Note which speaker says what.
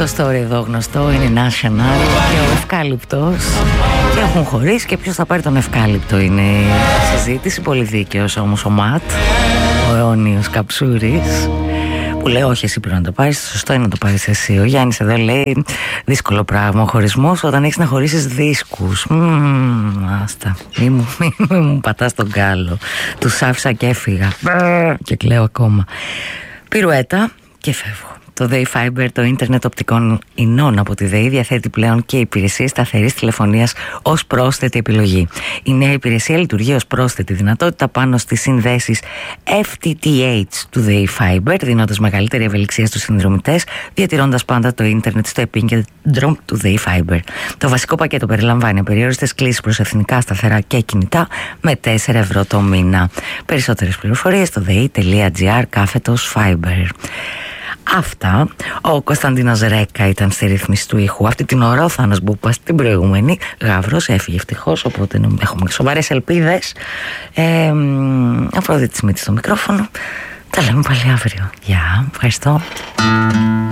Speaker 1: το story εδώ γνωστό, είναι national και ο Ευκάλυπτος και έχουν χωρίσει και ποιος θα πάρει τον Ευκάλυπτο είναι η συζήτηση. Πολύ δίκαιος όμως ο Ματ, ο αιώνιος Καψούρης, που λέει όχι εσύ πρέπει να το πάρεις, σωστό είναι να το πάρεις εσύ. Ο Γιάννης εδώ λέει δύσκολο πράγμα ο χωρισμός όταν έχεις να χωρίσεις δίσκους. Άστα, μη μου πατάς τον κάλο. Τους άφησα και έφυγα και κλαίω ακόμα. Πυρουέτα και φεύγω. Το ΔΕΗ Fiber, το ίντερνετ οπτικών ινών από τη ΔΕΗ, διαθέτει πλέον και υπηρεσίες σταθερής τηλεφωνίας ως πρόσθετη επιλογή. Η νέα υπηρεσία λειτουργεί ως πρόσθετη δυνατότητα πάνω στις συνδέσεις FTTH του ΔΕΗ Fiber, δίνοντας μεγαλύτερη ευελιξία στους συνδρομητές, διατηρώντας πάντα το ίντερνετ στο επίκεντρο του ΔΕΗ Fiber. Το βασικό πακέτο περιλαμβάνει απεριόριστες κλήσεις προς εθνικά σταθερά και κινητά με 4 ευρώ το μήνα. Περισσότερες πληροφορίες στο dei.gr/Fiber. Αυτά. Ο Κωνσταντίνος Ρέκα ήταν στη ρύθμιση του ήχου. Αυτή την ώρα ο Θάνος Μπούπας την προηγούμενη. Γαύρος έφυγε ευτυχώς, οπότε έχουμε σοβαρές ελπίδες. Αφροδίτη Σμίτη στο μικρόφωνο. Τα λέμε πάλι αύριο. Γεια, ευχαριστώ.